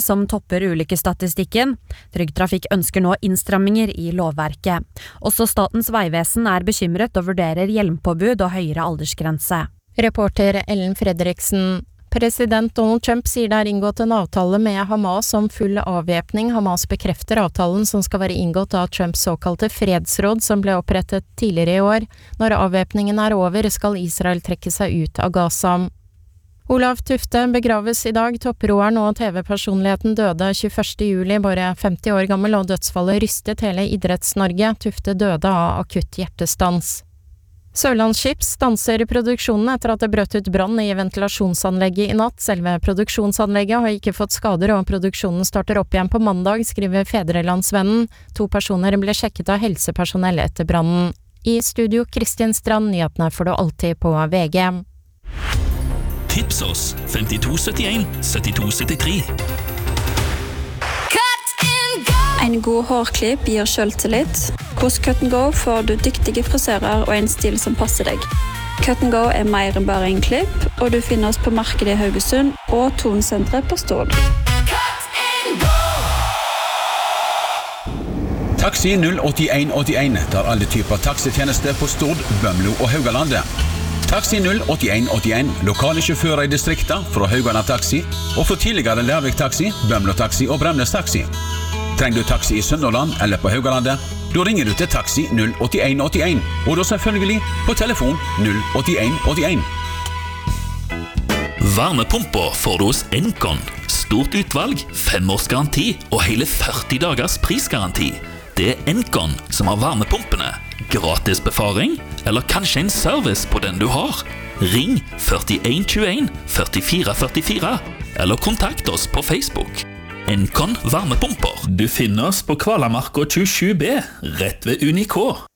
som topper ulykkesstatistikken. Trygg Trafikk ønsker nå innstramminger i lovverket. Også Statens vegvesen bekymret og vurderer hjelmpåbud og høyere aldersgrense. Reporter Ellen Fredriksen. President Donald Trump sier det inngått en avtale med Hamas om full avvæpning. Hamas bekrefter avtalen som skal være inngått av Trumps såkalte fredsråd som ble opprettet tidligere i år. Når avvæpningen over, skal Israel trekke seg ut av Gaza. Olav Tufte begraves i dag. Topproeren og TV-personligheten døde 21. juli, bare 50 år gammel, og dødsfallet rystet hele Idretts-Norge. Tufte døde av akutt hjertestans. Sørlandsskips stanser produksjonen etter at det brøt ut brann i ventilasjonsanlegget i natt. Selve produksjonsanlegget har ikke fått skader, og produksjonen starter opp igjen på mandag, skriver Fedrelandsvennen. 2 personer ble sjekket av helsepersonell etter brannen. I studio Kristin Strand, nyhetene får du alltid på VG. Tips oss 5271 7273. En god hårklipp gir selvtillit. Hos Cut & Go får du dyktige frisører og en stil som passer deg. Cut & Go mer enn bare en klipp, og du finner oss på markedet i Haugesund og Tonsenteret på Stord. Taxi 08181 tar alle typer taxitjenester på Stord, Bømlo og Haugalandet. Taxi 08181, lokale sjåfører i distrikta fra Haugaland Taxi og for tidligere Lærvik Taxi, Bømlo Taxi og Bremnes Taxi. Trenger du taxi i Sunnhordland eller på Haugalandet, da ringer du til Taxi 08181, og da selvfølgelig på telefon 08181. Varmepumper får du hos Encon. Stort utvalg, 5 års garanti og hele 40 dagers prisgaranti. Det Encon som har varmepumpene. Gratis befaring, eller kanskje en service på den du har. Ring 4121 4444, eller kontakt oss på Facebook. Encon varmepumper. Du finner oss på Kvalamarka 27B, rett ved Unikå.